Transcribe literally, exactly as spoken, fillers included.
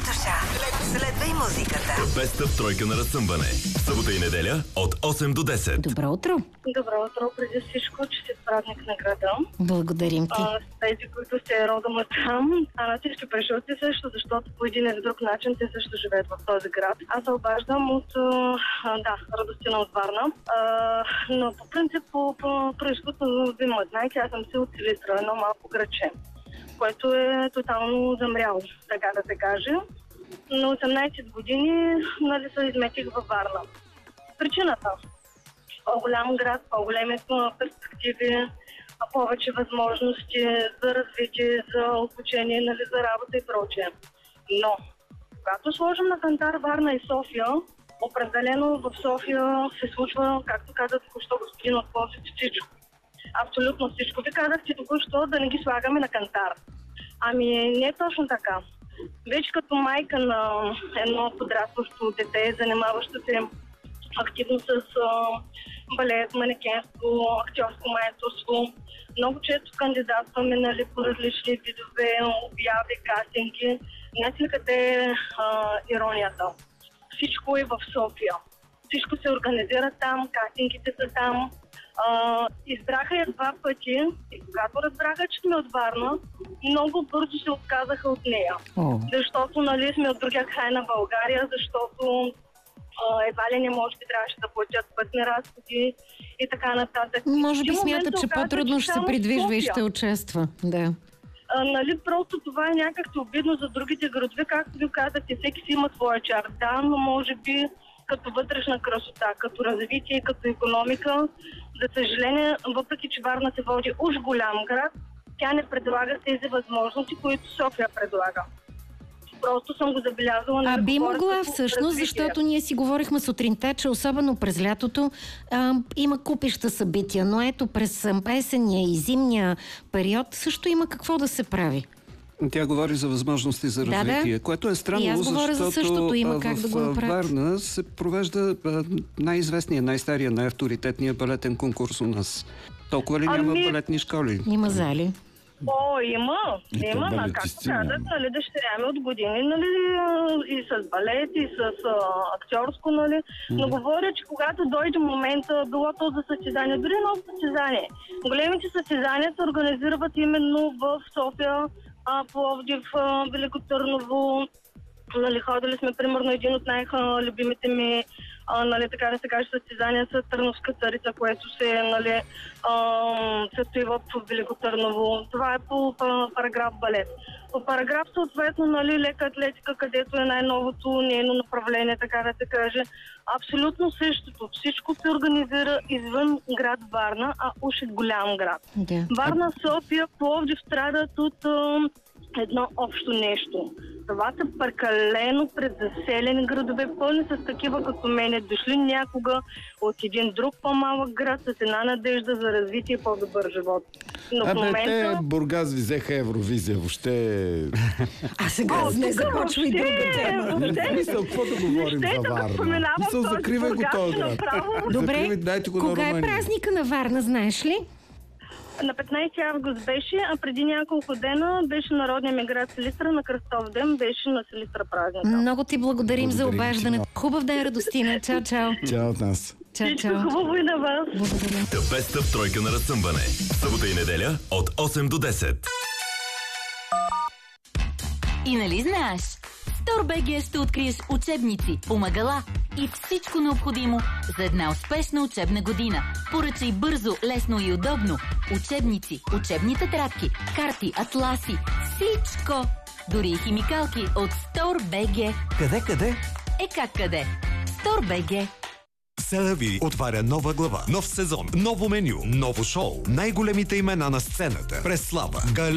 душа. Следвай музиката. The Best of тройка на разсъмване. Събота и неделя от осем до десет. Добро утро. Добро утро, преди всичко, че си празник на града. Благодарим ти. А, с тези, които се родом от там, а на всички пришелци също, защото по един или друг начин те също живеят в този град. Аз се обаждам от, а, да, Радостина от Варна. А, но по принцип, по, по происход ви ме знаете, аз съм си от Силистра, едно малко градче, което е тотално замряло, така да се каже. На осемнайсет години, нали, се изметих във Варна. Причината: по-голям град, по-големи перспективи, повече възможности за развитие, за обучение, нали, за работа и прочее. Но, когато сложим на кантар Варна и София, определено в София се случва, както каза току-що господин от Пловдив, всичко. Абсолютно всичко. Ви казахте току-що да не ги слагаме на кантар. Ами не е точно така. Вече като майка на едно подрастващо дете, занимаващо се активно с а, балет, манекенство, актьорско майсторство, много често кандидатстваме, нали, по различни видове обяви, кастинги. Знаете ли къде е а, иронията? Всичко е в София. Всичко се организира там, кастингите са там. Uh, избраха я два пъти и когато разбраха, че сме от Варна, много бързо се отказаха от нея. Oh. Защото, нали, сме от другия край на България, защото uh, едва ли не може би трябваше да платят пътни разходи и така нататък. Може би смятат, че по-трудно ще се придвижва и ще участва. Да. Uh, нали, просто това е някакси обидно за другите градове, както ви казахте, всеки си има своя чар. Да, но може би като вътрешна красота, като развитие, като икономика. За съжаление, въпреки че Варна се води уж голям град, тя не предлага тези възможности, които София предлага. Просто съм го забелязала. А би могла всъщност, защото ние си говорихме сутринта, че особено през лятото а, има купища събития, но ето през есенния и зимния период също има какво да се прави. Тя говори за възможности за да, развитие, да. което е странно, защото за същото, има как в да го Варна се провежда най-известният, най-стария, най-авторитетният балетен конкурс у нас. Толкова ли ами... няма балетни школи? Има зали. О, има, има, а както казах, нали, дъщеря ми от години, нали, и с балет, и с а, актьорско, нали, mm-hmm. но говоря, че когато дойде момента, било то за състезание, дори ново състезание, големите състезания се организират именно в София, а, Пловдив, а, Велико Търново, нали, ходили сме, примерно, един от най-любимите ми, а, нали, така да се каже, състезания са Търновска царица, което се, нали, състои в Велико Търново. Това е по параграф балет. По параграф съответно, нали, лека атлетика, където е най-новото нейно направление, така да се каже. Абсолютно същото. Всичко се организира извън град Варна, а уж е голям град. Yeah. Варна, София, Пловдив страдат от а, едно общо нещо. Това са прекалено предзаселени градове, пълни с такива като мене, дошли някога от един друг по-малък град с една надежда за развитие и по-добър живот. Но а, в момента... те Бургас ви взеха Евровизия, въобще... А сега О, не започва и друга тема. Мисъл, какво да говорим за Варна? Мисъл, закривай го този град. Добре, кога е празника на Варна, знаеш ли? На петнайсети август беше, а преди няколко дена беше народния ми град Силистра, на Кръстов ден беше на Силистра празника. Много ти благодарим, благодарим за обаждането. Хубав ден, Радостина. Чао, чао. Чао от нас. Чао, чао. Хубаво и на вас. Благодарим. The Best of тройка на разсъмване. Събота и неделя от осем до десет. И нали знаеш? StoreBG ще откриеш учебници, помагала и всичко необходимо за една успешна учебна година. Поръчай бързо, лесно и удобно. Учебници, учебни тетрадки, карти, атласи, всичко! Дори и химикалки от StoreBG. Къде, къде? Е как къде? StoreBG. Селави отваря нова глава, нов сезон, ново меню, ново шоу. Най-големите имена на сцената. Преслава, Галерия.